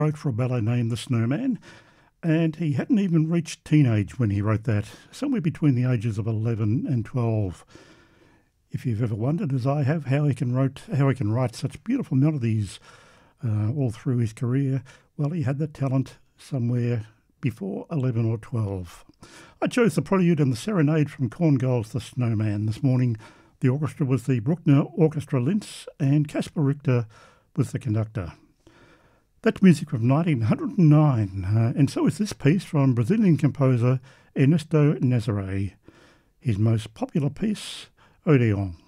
wrote for a ballet named The Snowman, and he hadn't even reached teenage when he wrote that, somewhere between the ages of 11 and 12. If you've ever wondered, as I have, how he can write such beautiful melodies all through his career, well, he had that talent somewhere before 11 or 12. I chose the Prelude and the Serenade from Korngold's The Snowman this morning. The orchestra was the Bruckner Orchestra Linz, and Caspar Richter was the conductor. That's music from 1909, and so is this piece from Brazilian composer Ernesto Nazaré. His most popular piece, Odeon.